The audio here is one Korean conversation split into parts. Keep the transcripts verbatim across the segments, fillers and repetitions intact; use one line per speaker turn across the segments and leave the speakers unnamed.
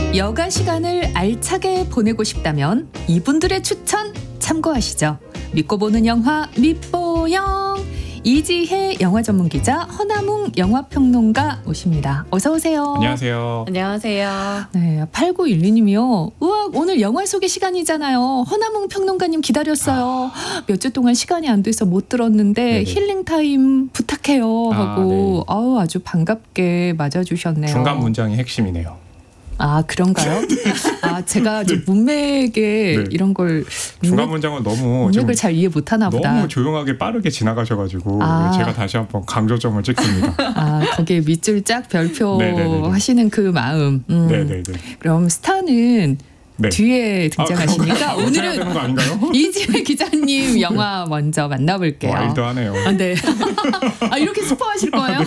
여가 시간을 알차게 보내고 싶다면 이분들의 추천 참고하시죠. 믿고 보는 영화 믿보영. 이지혜 영화 전문 기자, 허남웅 영화평론가 오십니다. 어서 오세요.
안녕하세요.
안녕하세요.
네, 팔구일이 님이요. 우와, 오늘 영화 소개 시간이잖아요. 허남웅 평론가님 기다렸어요. 아. 몇 주 동안 시간이 안 돼서 못 들었는데 네네. 힐링 타임 부탁해요 하고 아, 네. 아우, 아주 반갑게 맞아주셨네요.
중간 문장이 핵심이네요.
아, 그런가요? 아, 제가 네. 문맥에 네. 이런 걸
중간 문장은 너무
문맥을 잘 이해 못하나 보다.
너무 조용하게 빠르게 지나가셔가지고 아. 제가 다시 한번 강조점을 찍습니다.
아, 거기에 밑줄 쫙 별표하시는 그 마음. 음.
네네네.
그럼 스타는 네. 뒤에 등장하시니까
아,
오늘은 이지혜 기자님 영화 먼저 만나볼게요.
와일드하네요.
아, 네. 아, 이렇게 스포하실 거예요?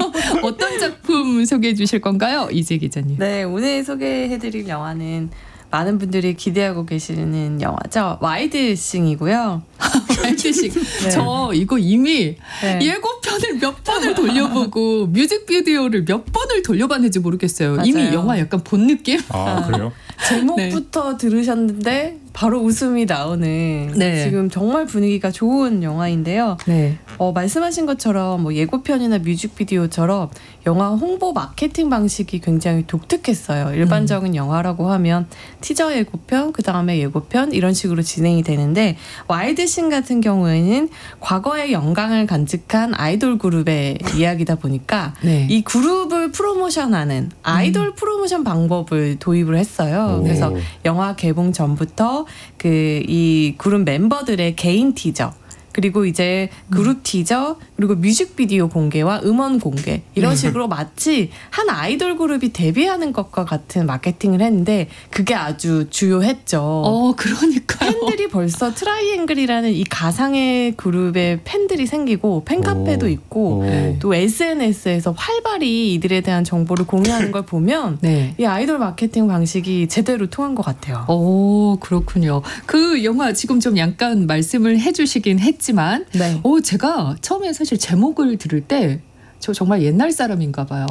어떤 작품 소개해 주실 건가요, 이지혜 기자님?
네, 오늘 소개해드릴 영화는 많은 분들이 기대하고 계시는 영화죠. 와일드싱이고요.
와일드싱. 네. 저 이거 이미 네. 예고편을 몇 번을 돌려보고 뮤직비디오를 몇 번을 돌려봤는지 모르겠어요. 맞아요. 이미 영화 약간 본 느낌?
아, 그래요?
제목부터 네. 들으셨는데 바로 웃음이 나오는 네. 지금 정말 분위기가 좋은 영화인데요. 네. 어, 말씀하신 것처럼 뭐 예고편이나 뮤직비디오처럼 영화 홍보 마케팅 방식이 굉장히 독특했어요. 일반적인 음. 영화라고 하면 티저 예고편, 그 다음에 예고편 이런 식으로 진행이 되는데 와일드싱 같은 경우에는 과거의 영광을 간직한 아이돌 그룹의 이야기다 보니까 네. 이 그룹을 프로모션하는 아이돌 음. 프로모션 방법을 도입을 했어요. 오. 그래서 영화 개봉 전부터 그 이 그룹 멤버들의 개인 티저 그리고 이제 그룹 음. 티저 그리고 뮤직비디오 공개와 음원 공개 이런 식으로 마치 한 아이돌 그룹이 데뷔하는 것과 같은 마케팅을 했는데 그게 아주 주요했죠.
어, 그러니까요.
팬들이 벌써 트라이앵글이라는 이 가상의 그룹의 팬들이 생기고 팬카페도 오. 있고 오. 또 에스엔에스에서 활발히 이들에 대한 정보를 공유하는 걸 보면 네. 이 아이돌 마케팅 방식이 제대로 통한 것 같아요.
오, 그렇군요. 그 영화 지금 좀 약간 말씀을 해주시긴 했지만 네. 오, 제가 처음에 사실 제목을 들을 때 저 정말 옛날 사람인가 봐요.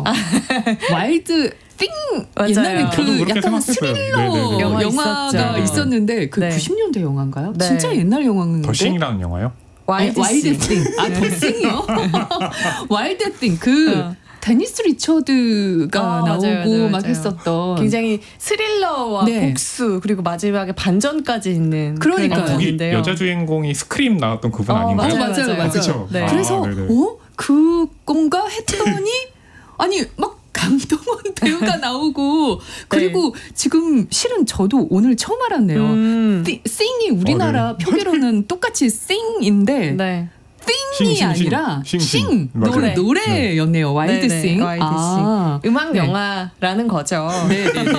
와일드 띵! 옛날에 그 약간 스릴러 네네네. 영화 영화가 있었죠. 있었는데 그 네. 구십 년대 영화인가요? 네. 진짜 옛날 영화인데.
더싱이라는 영화요?
와일드, 와일드 띵. 아, 더싱이요? 와일드 띵. 그 어. 데니스 리처드가 아, 나오고 맞아요, 맞아요, 막 맞아요. 했었던
굉장히 스릴러와 네. 복수 그리고 마지막에 반전까지 있는
그러니까요.
그런
거기 여자 주인공이 스크림 나왔던 그분 어, 아닌가요?
맞아요, 맞아요, 맞아요.
그렇죠.
네. 그래서 아, 어 그건가 했더니 아니 막 강동원 배우가 나오고 그리고 네. 지금 실은 저도 오늘 처음 알았네요. 음. 싱이 우리나라 어, 네. 표기로는 똑같이 싱인데. 네. 띵이 싱, 싱, 아니라 싱, 싱, 싱. 노래, 노래였네요. 네. 와일드싱.
와일드싱. 아. 음악 네. 영화라는 거죠.
네네네.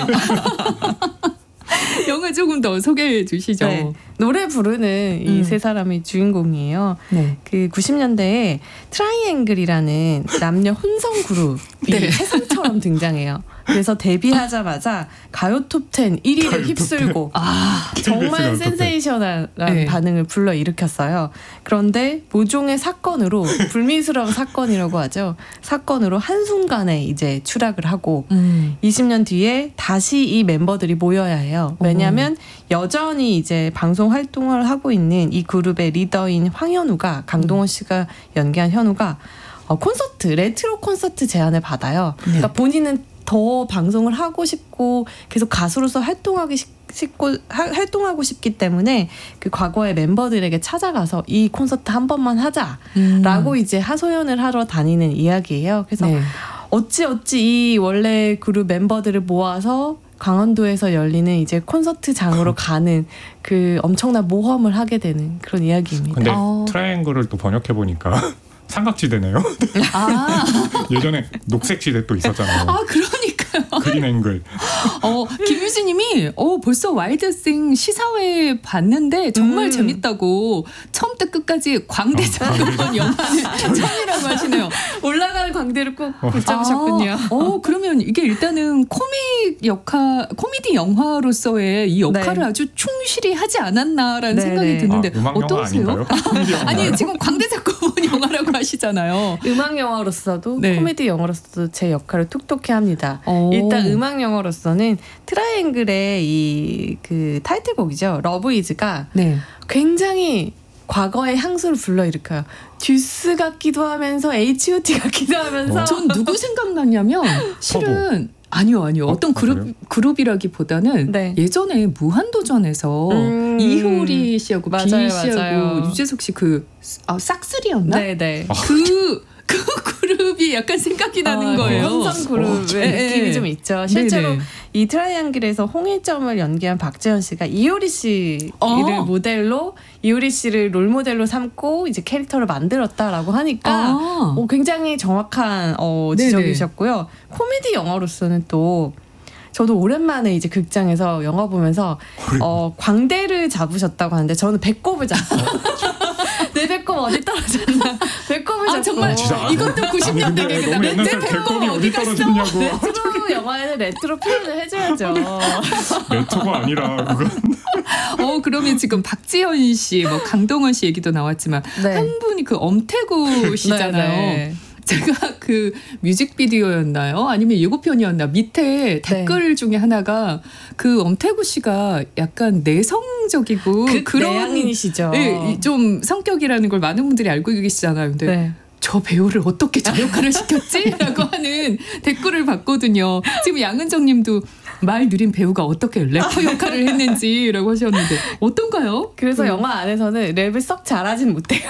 영화 조금 더 소개해 주시죠. 네.
노래 부르는 이 세 음. 사람이 주인공이에요. 네. 그 구십 년대에 트라이앵글이라는 남녀 혼성 그룹이 네. 해성처럼 등장해요. 그래서 데뷔하자마자 가요 톱텐 일 위를 휩쓸고 아, 정말 센세이셔널한 네. 반응을 불러일으켰어요. 그런데 모종의 사건으로 불미스러운 사건이라고 하죠. 사건으로 한순간에 이제 추락을 하고 음. 이십 년 뒤에 다시 이 멤버들이 모여야 해요. 왜냐하면 음. 여전히 이제 방송 활동을 하고 있는 이 그룹의 리더인 황현우가 강동원 씨가 연기한 현우가 어, 콘서트 레트로 콘서트 제안을 받아요. 네. 그러니까 본인은 더 방송을 하고 싶고 계속 가수로서 활동하기 싶고 하, 활동하고 싶기 때문에 그 과거의 멤버들에게 찾아가서 이 콘서트 한 번만 하자라고 음. 이제 하소연을 하러 다니는 이야기예요. 그래서 네. 어찌 어찌 이 원래 그룹 멤버들을 모아서 강원도에서 열리는 이제 콘서트장으로 가는 그 엄청난 모험을 하게 되는 그런 이야기입니다.
근데
어.
트라이앵글을 또 번역해 보니까 삼각지대네요.
아.
예전에 녹색지대 또 있었잖아요.
아, 그러니까요.
그린 앵글.
어, 김유진님이 어, 벌써 와일드싱 시사회 봤는데 정말 음. 재밌다고 처음부터 끝까지 광대 잡고 본 어, 영화는 처음이라고 하시네요.
올라가는 광대를 꼭 붙잡으셨군요.
아, 어, 그러면 이게 일단은 코믹 역할, 코미디 영화로서의 이 역할을 네. 아주 충실히 하지 않았나라는
네,
생각이
네.
드는데
아, 음악
어떠세요?
영화
아니, 지금 광대 잡고 본 영화라고 하시잖아요.
음악 영화로서도
네.
코미디 영화로서도 제 역할을 톡톡히 합니다.
오.
일단 음악 영화로서는 영화에서는 트라이앵글의 이 그 타이틀곡이죠. 러브 이즈가
네.
굉장히 과거의 향수를 불러일으켜요. 듀스 같기도 하면서 에이치 오 티 같기도 하면서.
전 누구 생각났냐면 실은 아니요, 아니요. 어, 어떤 그룹, 그래요? 그룹이라기보다는 네. 예전에 무한도전에서 음, 이효리 씨하고 비희 씨하고 유재석 씨 그 아, 싹쓸이였나?
네네.
그, 그 그룹이 약간 생각이 나는
아,
거예요.
혼성 그룹의 네. 느낌이 좀 있죠. 실제로 네네. 이 트라이앵글에서 홍일점을 연기한 박재현 씨가 이효리 씨를 어. 모델로 이효리 씨를 롤 모델로 삼고 이제 캐릭터를 만들었다라고 하니까 아. 어, 굉장히 정확한 어, 지적이셨고요. 코미디 영화로서는 또 저도 오랜만에 이제 극장에서 영화 보면서 어, 광대를 잡으셨다고 하는데 저는 배꼽을 잡고 내 배꼽 어디 떨어졌나 배꼽을
아,
잡고
정말 진짜, 이것도 구십 년대 개그다. 내 배꼽이 어디 떨어졌냐고.
레트로 영화에는 레트로 표현을 해줘야죠.
레트로가 아니라 그건.
어 그러면 지금 박지현 씨, 뭐 강동원 씨 얘기도 나왔지만 네. 한 분이 그 엄태구 씨잖아요. 네, 네. 제가 그 뮤직비디오였나요? 아니면 예고편이었나? 밑에 댓글 네. 중에 하나가 그 엄태구 씨가 약간 내성적이고
그, 그런 내향인이시죠.
네, 좀 성격이라는 걸 많은 분들이 알고 계시잖아요. 근데 네. 저 배우를 어떻게 저 역할을 시켰지? 라고 하는 댓글을 봤거든요. 지금 양은정 님도 말 느린 배우가 어떻게 래퍼 역할을 했는지라고 하셨는데 어떤가요?
그래서 음. 영화 안에서는 랩을 썩 잘하진 못해요.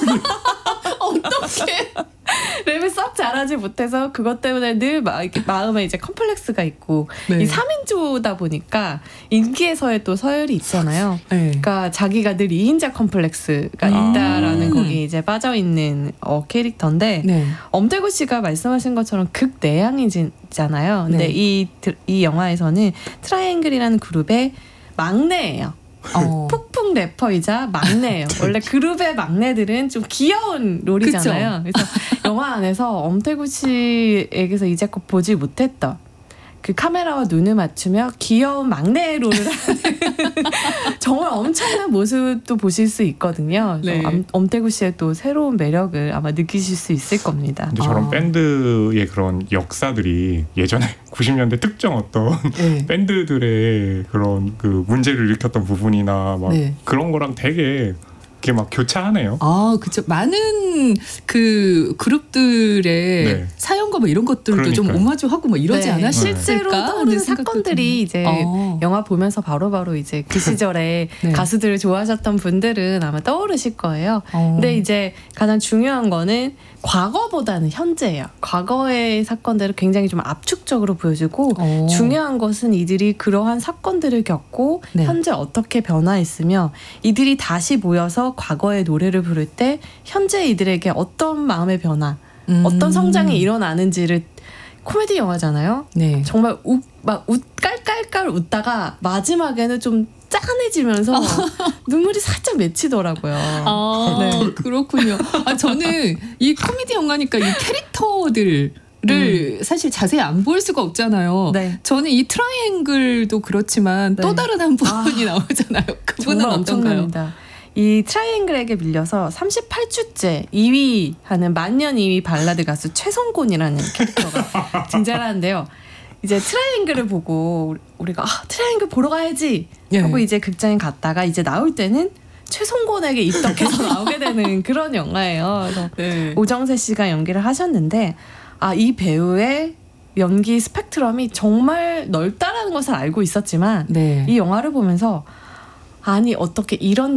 어떻게?
랩을 썩 잘하지 못해서 그것 때문에 늘 마, 마음에 이제 컴플렉스가 있고 네. 이 삼인조다 보니까 인기에서의 또 서열이 있잖아요. 네. 그러니까 자기가 늘 이인자 컴플렉스가 아. 있다라는 거기에 이제 빠져있는 어, 캐릭터인데 네. 엄태구 씨가 말씀하신 것처럼 극내향이잖아요. 근데 네. 이, 이 영화에서는 트라이앵글이라는 그룹의 막내예요. 어. 폭풍 래퍼이자 막내예요. 원래 그룹의 막내들은 좀 귀여운 롤이잖아요. 그쵸? 그래서 영화 안에서 엄태구 씨에게서 이제껏 보지 못했던 그 카메라와 눈을 맞추며 귀여운 막내 롤을 하는 정말 엄청난 모습도 보실 수 있거든요. 네. 엄, 엄태구 씨의 또 새로운 매력을 아마 느끼실 수 있을 겁니다.
근데 저런 아. 밴드의 그런 역사들이 예전에 구십 년대 특정 어떤 네. 밴드들의 그런 그 문제를 일으켰던 부분이나 막 네. 그런 거랑 되게 이게 막 교차하네요.
아, 그렇죠. 많은 그 그룹들의 네. 사연과 뭐 이런 것들도 그러니까요. 좀 오마주하고 뭐 이러지 네. 않아?
실제로 떠오르는 사건들이 이제 어. 영화 보면서 바로바로 바로 이제 그 시절에 네. 가수들을 좋아하셨던 분들은 아마 떠오르실 거예요. 어. 근데 이제 가장 중요한 거는 과거보다는 현재예요. 과거의 사건들을 굉장히 좀 압축적으로 보여주고 어. 중요한 것은 이들이 그러한 사건들을 겪고 네. 현재 어떻게 변화했으며 이들이 다시 모여서 과거의 노래를 부를 때 현재 이들에게 어떤 마음의 변화, 음. 어떤 성장이 일어나는지를 코미디 영화잖아요. 네. 정말 웃, 막 웃, 깔깔깔 웃다가 마지막에는 좀 짠해지면서 눈물이 살짝 맺히더라고요.
아, 네. 그렇군요. 아, 저는 이 코미디 영화니까 이 캐릭터들 를 음. 사실 자세히 안 볼 수가 없잖아요. 네. 저는 이 트라이앵글도 그렇지만 네. 또 다른 한 부분이 아, 나오잖아요. 그분은 어떤가요?
이 트라이앵글에게 밀려서 삼십팔 주째 이 위 하는 만년 이 위 발라드 가수 최성곤이라는 캐릭터가 등장하는데요. 이제 트라이앵글을 보고 우리가 아, 트라이앵글 보러 가야지 하고 예. 이제 극장에 갔다가 이제 나올 때는 최성곤에게 입덕해서 나오게 되는 그런 영화예요. 그래서 네. 오정세 씨가 연기를 하셨는데 아, 이 배우의 연기 스펙트럼이 정말 넓다라는 것을 알고 있었지만 네. 이 영화를 보면서 아니 어떻게 이런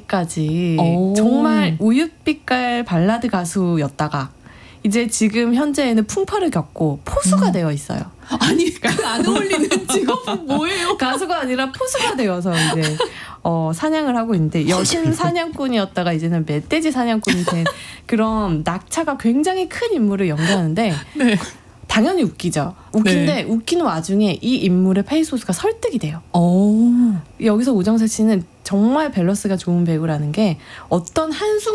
연기까지 오. 정말 우윳빛깔 발라드 가수였다가 이제 지금 현재에는 풍파를 겪고 포수가 음. 되어 있어요.
아니 그 안 어울리는 직업은 뭐예요?
가수가 아니라 포수가 되어서 이제 어, 사냥을 하고 있는데 여신 사냥꾼이었다가 이제는 멧돼지 사냥꾼이 된 그런 낙차가 굉장히 큰 인물을 연기하는데 네. 당연히 웃기죠. 웃긴데 네. 웃기는 와중에 이 인물의 페이소스가 설득이 돼요. 오. 여기서 오정세 씨는 정말 밸런스가 좋은 배우라는 게 어떤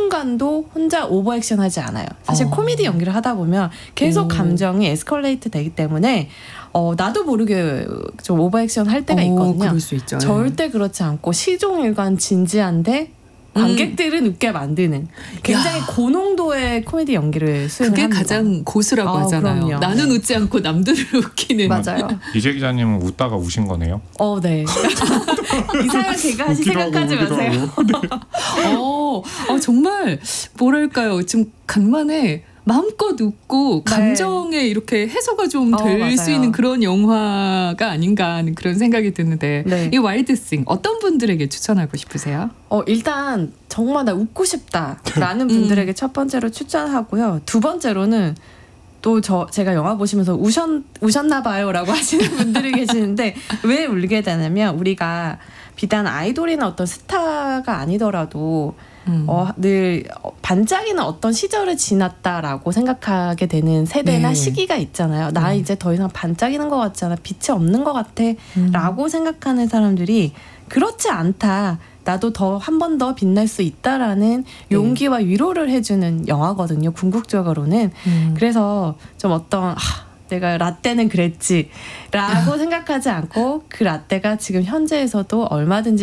한순간도 혼자 오버액션 하지 않아요. 사실 어. 코미디 연기를 하다 보면 계속 오. 감정이 에스컬레이트 되기 때문에 어, 나도 모르게 좀 오버액션 할 때가 있거든요.
어, 그럴 수 있죠.
절대 그렇지 않고 시종일관 진지한데 관객들은 음. 웃게 만드는 굉장히 야. 고농도의 코미디 연기를 수행합니다.
그게 가장 고수라고 어, 하잖아요. 그럼요. 나는 네. 웃지 않고 남들을 웃기는.
맞아요.
이재 기자님은 웃다가 우신 거네요?
어, 네. 이상한 개그 하실 생각하지 마세요.
네. 어, 어, 정말 뭐랄까요. 좀 간만에 마음껏 웃고 감정에 네. 이렇게 해소가 좀 될 수 어, 있는 그런 영화가 아닌가 하는 그런 생각이 드는데 네. 이 와일드싱 어떤 분들에게 추천하고 싶으세요?
어 일단 정말 나 웃고 싶다라는 분들에게 음. 첫 번째로 추천하고요. 두 번째로는 또 저 제가 영화 보시면서 우셨 우셨나 봐요라고 하시는 분들이 계시는데 왜 울게 되냐면 우리가 비단 아이돌이나 어떤 스타가 아니더라도 음. 어, 늘 반짝이는 어떤 시절을 지났다라고 생각하게 되는 세대나 네. 시기가 있잖아요. 나 네. 이제 더 이상 반짝이는 것 같지 않아. 빛이 없는 것 같아 음. 라고 생각하는 사람들이 그렇지 않다. 나도 더 한 번 더 빛날 수 있다라는 네. 용기와 위로를 해주는 영화거든요. 궁극적으로는. 음. 그래서 좀 어떤 하, 내가 라떼는 그랬지 라고 생각하지 않고 그 라떼가 지금 현재에서도 얼마든지